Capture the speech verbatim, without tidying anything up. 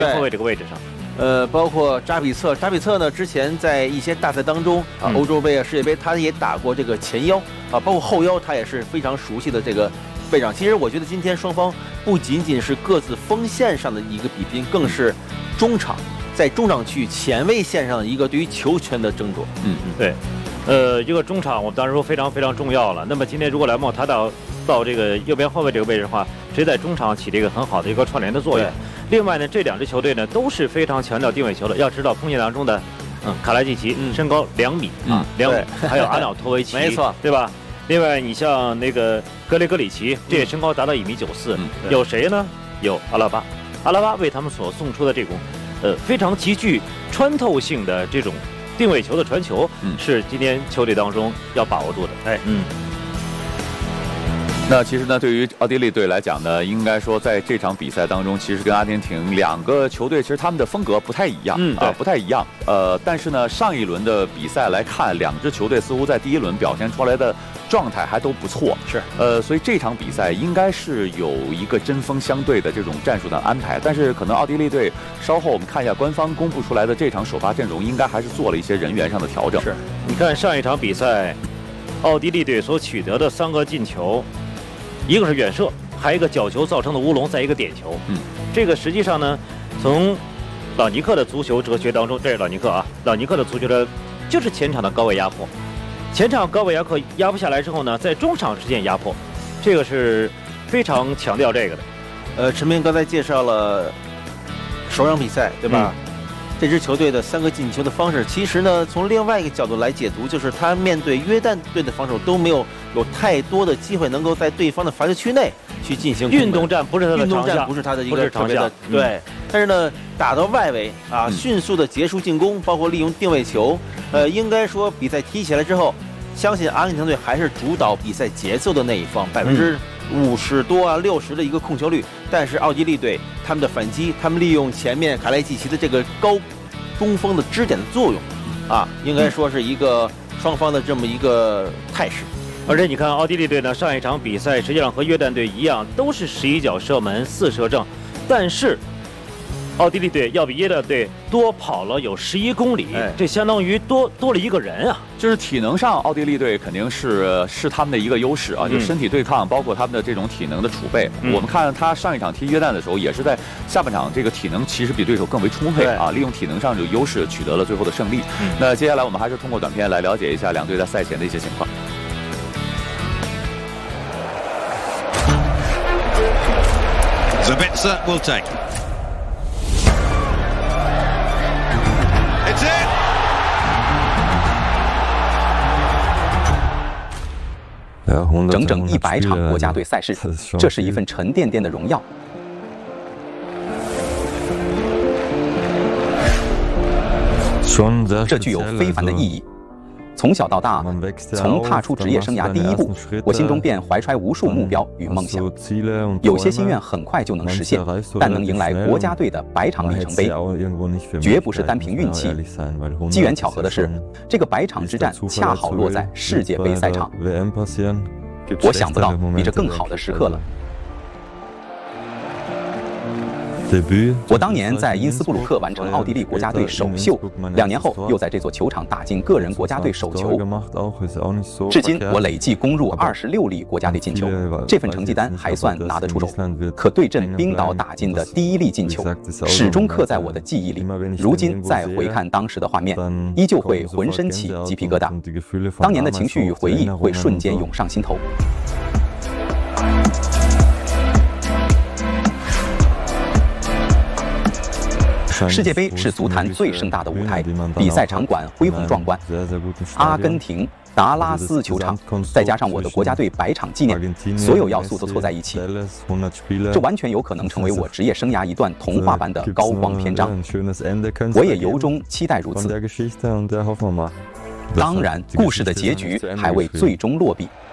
后卫这个位置上。 呃，包括扎比策，扎比策呢，之前在一些大赛当中啊， 嗯、 欧洲杯啊、世界杯，他也打过这个前腰啊，包括后腰，他也是非常熟悉的这个位置上。其实我觉得今天双方不仅仅是各自锋线上的一个比拼，更是中场在中场区前卫线上的一个对于球权的争夺。 嗯嗯，对。呃，一个中场，我们当时说非常非常重要了。那么今天如果莱莫他到到这个右边后卫这个位置的话，谁在中场起这个很好的一个串联的作用。另外呢，这两支球队呢都是非常强调定位球的。要知道锋线当中的，嗯，卡莱季奇、嗯、身高两米啊，两、嗯、米，还有阿瑙托维奇， 没错， 对吧？另外，你像那个格雷格里奇，这也身高达到一米九四。有谁呢？有阿拉巴，阿拉巴为他们所送出的这种，呃，非常极具穿透性的这种。定位球的传球是今天球队当中要把握住的。哎，嗯。 那其实呢，对于奥地利队来讲呢，应该说在这场比赛当中，其实跟阿根廷两个球队，其实他们的风格不太一样，嗯，啊，不太一样。呃，但是呢，上一轮的比赛来看，两支球队似乎在第一轮表现出来的状态还都不错。 是， 呃，所以这场比赛应该是有一个针锋相对的这种战术的安排。但是可能奥地利队稍后我们看一下官方公布出来的这场首发阵容，应该还是做了一些人员上的调整。 是，你看上一场比赛，奥地利队所取得的三个进球。一个是远射，还有一个角球造成的乌龙，再一个点球。嗯，这个实际上呢，从老尼克的足球哲学当中，这是老尼克啊，老尼克的足球的，就是前场的高位压迫，前场高位压迫压不下来之后呢，在中场实现压迫，这个是非常强调这个的。 呃，陈明刚才介绍了首场比赛，对吧？嗯，这支球队的三个进球的方式，其实呢，从另外一个角度来解读，就是他面对约旦队的防守都没有有太多的机会能够在对方的罚球区内去进行运动战，不是他的运动战，不是他的一个特别的对。嗯、但是呢，打到外围啊， 嗯、 迅速的结束进攻，包括利用定位球，呃，应该说比赛踢起来之后，相信阿根廷队还是主导比赛节奏的那一方，百分之五十多啊六十的一个控球率。但是奥地利队他们的反击，他们利用前面卡莱季奇的这个高中锋的支点的作用，啊，应该说是一个双方的这么一个态势。 而且你看，奥地利队呢，上一场比赛实际上和约旦队一样，都是十一脚射门四射正，但是奥地利队要比约旦队多跑了有十一公里，哎、这相当于多多了一个人啊！ 就是体能上，奥地利队肯定是是他们的一个优势啊，嗯、就身体对抗，包括他们的这种体能的储备。嗯、我们看他上一场踢约旦的时候，也是在下半场这个体能其实比对手更为充沛啊，利用体能上有优势取得了最后的胜利。嗯、那接下来我们还是通过短片来了解一下两队在赛前的一些情况。 Zabitzer will take. It's it. 整整一百场国家队赛事，这是一份沉甸甸的荣耀。这具有非凡的意义。从小到大，从踏出职业生涯第一步，我心中便怀揣无数目标与梦想。有些心愿很快就能实现，但能迎来国家队的百场里程碑，绝不是单凭运气。机缘巧合的是，这个百场之战恰好落在世界杯赛场。我想不到比这更好的时刻了。我当年在因斯布鲁克完成奥地利国家队首秀，两年后又在这座球场打进个人国家队首球。至今我累计攻入二十六粒国家队进球，这份成绩单还算拿得出手。可对阵冰岛打进的第一粒进球，始终刻在我的记忆里。如今再回看当时的画面，依旧会浑身起鸡皮疙瘩。当年的情绪与回忆会瞬间涌上心头。世界杯是足坛最盛大的舞台，比赛场馆恢宏壮观。阿根廷达拉斯球场，再加上我的国家队百场纪念，所有要素都凑在一起，这完全有可能成为我职业生涯一段童话般的高光篇章。我也由衷期待如此。当然，故事的结局还未最终落笔。